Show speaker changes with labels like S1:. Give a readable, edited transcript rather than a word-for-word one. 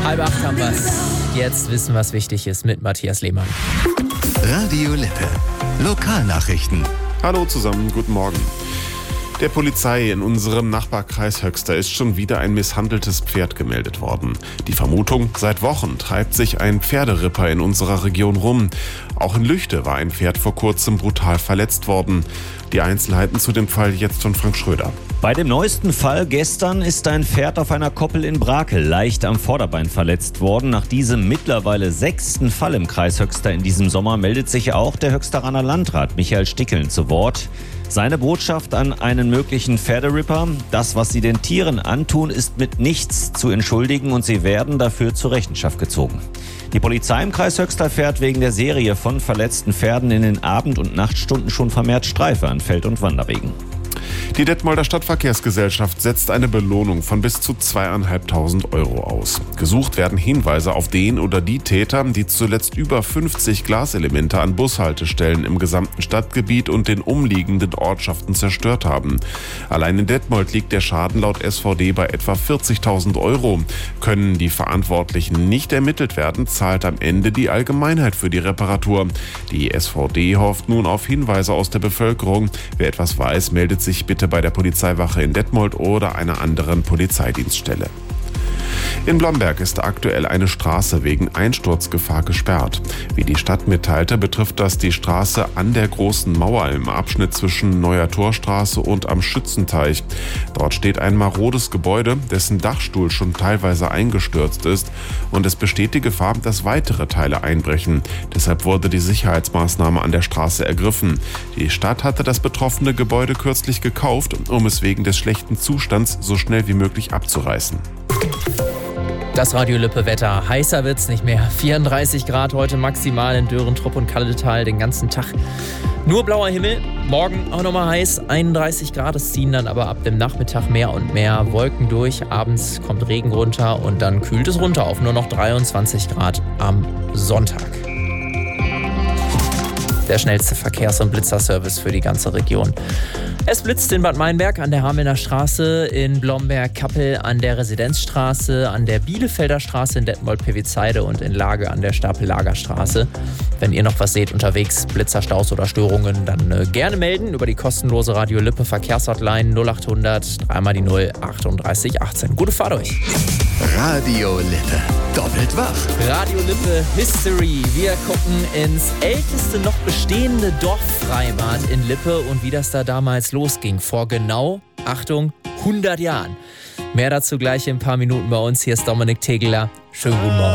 S1: 7:30 haben wir's. Jetzt wissen, was wichtig ist mit Matthias Lehmann.
S2: Radio Lippe. Lokalnachrichten.
S3: Hallo zusammen, guten Morgen. Der Polizei in unserem Nachbarkreis Höxter ist schon wieder ein misshandeltes Pferd gemeldet worden. Die Vermutung: seit Wochen treibt sich ein Pferderipper in unserer Region rum. Auch in Lüchte war ein Pferd vor kurzem brutal verletzt worden. Die Einzelheiten zu dem Fall jetzt von Frank Schröder.
S4: Bei dem neuesten Fall gestern ist ein Pferd auf einer Koppel in Brakel leicht am Vorderbein verletzt worden. Nach diesem mittlerweile 6. Fall im Kreis Höxter in diesem Sommer meldet sich auch der Höxteraner Landrat Michael Stickeln zu Wort. Seine Botschaft an einen möglichen Pferderipper: Das, was sie den Tieren antun, ist mit nichts zu entschuldigen und sie werden dafür zur Rechenschaft gezogen. Die Polizei im Kreis Höxter fährt wegen der Serie von verletzten Pferden in den Abend- und Nachtstunden schon vermehrt Streife an Feld- und Wanderwegen.
S3: Die Detmolder Stadtverkehrsgesellschaft setzt eine Belohnung von bis zu 2.500 € aus. Gesucht werden Hinweise auf den oder die Täter, die zuletzt über 50 Glaselemente an Bushaltestellen im gesamten Stadtgebiet und den umliegenden Ortschaften zerstört haben. Allein in Detmold liegt der Schaden laut SVD bei etwa 40.000 €. Können die Verantwortlichen nicht ermittelt werden, zahlt am Ende die Allgemeinheit für die Reparatur. Die SVD hofft nun auf Hinweise aus der Bevölkerung. Wer etwas weiß, meldet sich bitte bei der Polizeiwache in Detmold oder einer anderen Polizeidienststelle. In Blomberg ist aktuell eine Straße wegen Einsturzgefahr gesperrt. Wie die Stadt mitteilte, betrifft das die Straße an der Großen Mauer im Abschnitt zwischen Neuer Torstraße und am Schützenteich. Dort steht ein marodes Gebäude, dessen Dachstuhl schon teilweise eingestürzt ist, und es besteht die Gefahr, dass weitere Teile einbrechen. Deshalb wurde die Sicherheitsmaßnahme an der Straße ergriffen. Die Stadt hatte das betroffene Gebäude kürzlich gekauft, um es wegen des schlechten Zustands so schnell wie möglich abzureißen.
S1: Das Radio Lippe Wetter. Heißer wird's nicht mehr. 34 Grad heute maximal in Dörentrupp und Kalletal den ganzen Tag. Nur blauer Himmel. Morgen auch nochmal heiß. 31 Grad. Es ziehen dann aber ab dem Nachmittag mehr und mehr Wolken durch. Abends kommt Regen runter und dann kühlt es runter auf nur noch 23 Grad am Sonntag. Der schnellste Verkehrs- und Blitzerservice für die ganze Region. Es blitzt in Bad Meinberg, an der Hamelner Straße, in Blomberg-Kappel, an der Residenzstraße, an der Bielefelder Straße, in Detmold-Pewitzheide und in Lage an der Stapel-Lager-Straße. Wenn ihr noch was seht unterwegs, Blitzer, Staus oder Störungen, dann gerne melden über die kostenlose Radio Lippe Verkehrshotline 0800 3 mal die 0 38 18. Gute Fahrt euch!
S2: Radio Lippe. Doppelt wach.
S1: Radio Lippe History. Wir gucken ins älteste noch bestehende Dorffreibad in Lippe und wie das da damals losging. Vor genau, Achtung, 100 Jahren. Mehr dazu gleich in ein paar Minuten bei uns. Hier ist Dominik Tegeler. Schönen guten Morgen.